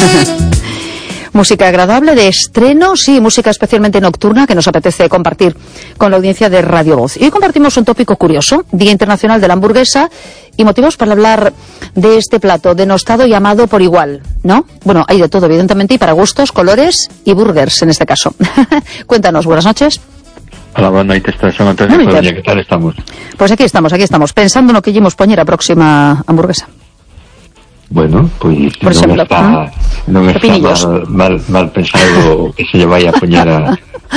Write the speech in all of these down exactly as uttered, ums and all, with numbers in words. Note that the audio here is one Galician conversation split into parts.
Música agradable de estreno, sí, música especialmente nocturna que nos apetece compartir con la audiencia de Radio Voz. Y hoy compartimos un tópico curioso, Día Internacional de la Hamburguesa, y motivos para hablar de este plato denostado y amado por igual, ¿no? Bueno, hay de todo, evidentemente, y para gustos, colores y burgers en este caso. Cuéntanos, buenas noches. Hola, buenas noches, Son Antonio Coruña, ¿qué tal estamos? Pues aquí estamos, aquí estamos, pensando no que llevamos poñer a próxima hamburguesa. Bueno, pues Por non exemplo, está, ¿no? non está mal, mal, mal pensado que se lle vai a poñer a,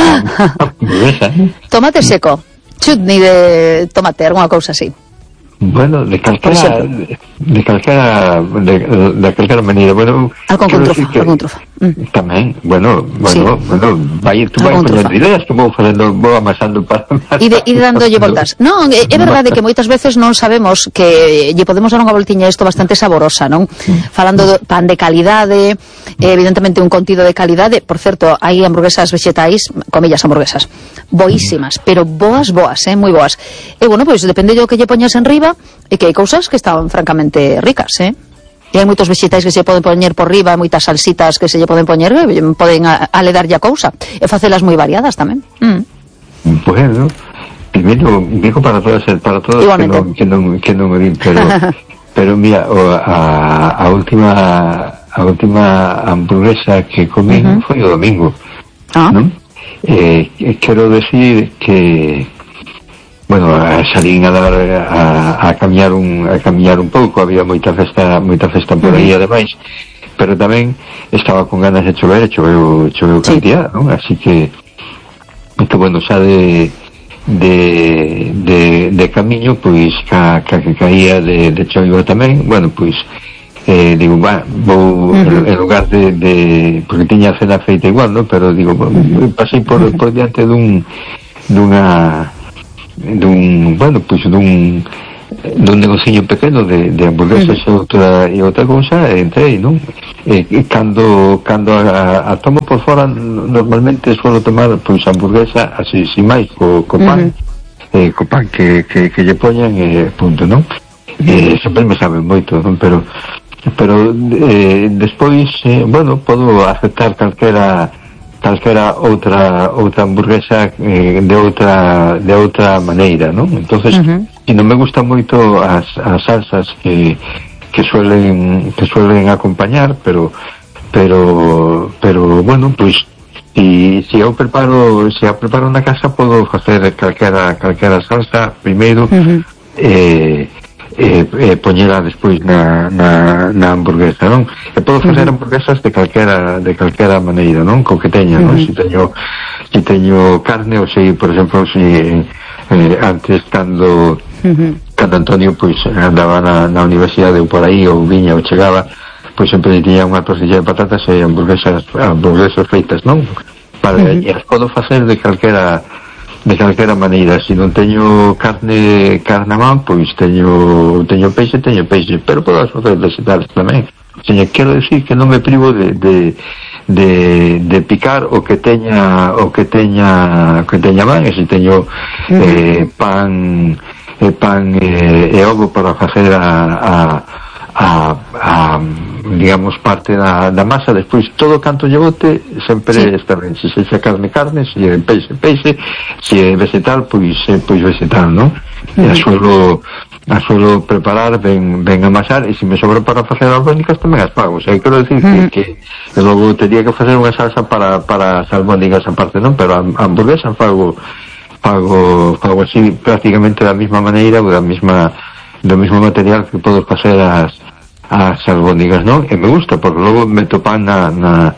a hamburguesa, ¿eh? Tomate seco, chutney de tomate, alguna cousa así. Bueno, de calquera de, de calquera de, de calquera maneira, bueno, algo con trufa, algo con trufa. Mm. Tamén, bueno, bueno, sí. bueno, vai tú vai poñendo ideas que vou facendo, vou amasando para e de ir dándolle voltas. Non, é, é verdade que moitas veces non sabemos que lle podemos dar unha voltiña isto bastante saborosa, non? Mm. Falando do pan de calidade, evidentemente un contido de calidade, por certo, hai hamburguesas vegetais, comillas hamburguesas, boísimas, pero boas, boas, eh, moi boas. E bueno, pois depende do que lle poñas en riba, e que hai cousas que están francamente ricas, eh? E hai moitos vegetais que se poden poñer por riba, moitas salsitas que se lle poden poñer, eh? Poden aledarlle a cousa, e facelas moi variadas tamén. Mm. Bueno, primeiro, digo para todas, para todas que non, que non, que non me din, pero, pero mira, o, a, a última a última hamburguesa que comí uh-huh. foi o domingo, ah. non? Eh, quero decir que bueno, salín a dar a, a camiñar un a camiñar un pouco, había moita festa, moita festa por aí ademais, pero tamén estaba con ganas de chover, choveu, choveu sí. cantidad, non? Así que que bueno, xa de de de, de camiño, pois ca, ca que caía de, de choiva tamén, bueno, pois eh, digo, va, vou uh-huh. en lugar de, de porque tiña a cena feita igual, non? Pero digo, uh-huh. pasei por, por diante dun dunha dun, bueno, pois dun dun negociño pequeno de, de hamburguesas uh-huh. e outra e outra cousa, e entrei, non? E, e cando cando a, a tomo por fora, normalmente suelo tomar pois hamburguesa así, sin máis, co, co pan uh-huh. eh, co pan que, que, que lle poñan e punto, non? Uh-huh. E sempre me sabe moito, non? Pero pero eh, despois, eh, bueno, podo aceptar calquera calquera outra outra hamburguesa eh, de outra de outra maneira, non? Entonces, uh-huh. e non me gustan moito as, as salsas que que suelen que suelen acompañar, pero pero pero bueno, pois e se eu preparo, se eu preparo na casa, podo facer calquera calquera salsa primeiro, uh-huh. eh e, e poñela despois na, na, na hamburguesa, non? E podo facer uh-huh. hamburguesas de calquera de calquera maneira, non? Co que teña, uh-huh. non? Se teño se teño carne, ou se, por exemplo, se eh, antes cando uh-huh. cando Antonio pois andaba na, na universidade ou por aí, ou viña ou chegaba, pois sempre tiña unha tortilla de patatas e hamburguesas hamburguesas feitas, non? Para, uh-huh. e as podo facer de calquera de calquera maneira. Se non teño carne carne a man, pois teño teño peixe, teño peixe, pero podo facer vegetales tamén. Señor, quero decir que non me privo de, de de de picar o que teña o que teña o que teña man, e se teño uh-huh. eh, pan eh, pan eh, e ovo para facer a a a, a digamos parte da, da masa, despois todo canto lle bote sempre sí. está ben, se se carne carne, se é peixe peixe, se é vegetal pois pois vegetal, non? Uh-huh. E a suelo a suelo preparar ben ben amasar, e se me sobra para facer albóndigas tamén as pago, o sea, quero decir uh-huh. que, que logo teria que facer unha salsa para para as albóndigas aparte, non? Pero a, a hamburguesa fago fago fago así prácticamente da mesma maneira, ou da mesma do mesmo material que podo facer as as albóndigas, non? E me gusta, porque logo meto pan na na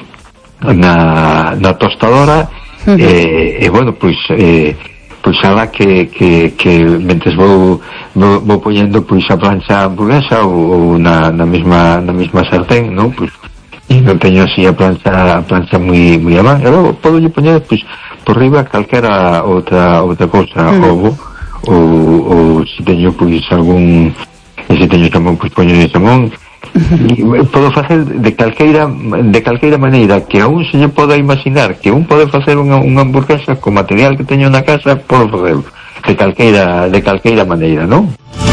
na, na tostadora uh-huh. e, e bueno, pois eh, pois ala que, que, que mentes vou, vou, vou poñendo pois a plancha hamburguesa ou, ou na, na mesma na mesma sartén, non? Pois e non teño así a plancha a plancha moi moi a man, e logo podo lle poñer pois por riba calquera outra outra cousa, uh-huh. ovo ou, ou se teño pois algún, e se teño xamón pois poño de xamón. Uh-huh. Podo facer de calqueira de calqueira maneira que aún se lle poda imaginar que un pode facer unha, unha hamburguesa co material que teño na casa, podo facelo de calqueira de calqueira maneira, non?